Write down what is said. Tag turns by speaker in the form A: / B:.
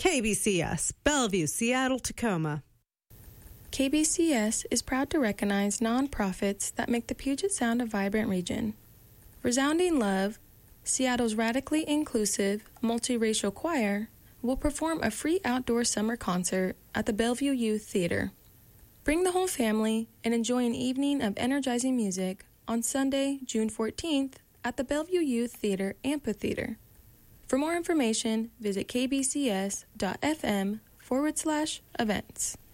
A: KBCS, Bellevue, Seattle, Tacoma.
B: KBCS is proud to recognize nonprofits that make the Puget Sound a vibrant region. Resounding Love, Seattle's radically inclusive, multiracial choir, will perform a free outdoor summer concert at the Bellevue Youth Theater. Bring the whole family and enjoy an evening of energizing music on Sunday, June 14th at the Bellevue Youth Theater Amphitheater. For more information, visit kbcs.fm/events.